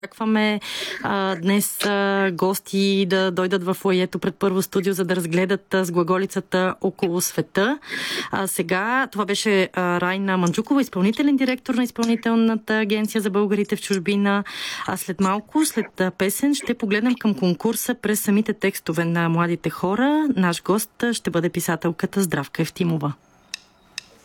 Очакваме днес гости да дойдат в фоайето пред Първо студио, за да разгледат с глаголицата "Около света". Сега това беше Райна Манджукова, изпълнителен директор на Изпълнителната агенция за българите в чужбина. След малко, след песен, ще погледнем към конкурса през самите текстове на младите хора. Наш гост ще бъде писателката Здравка Евтимова.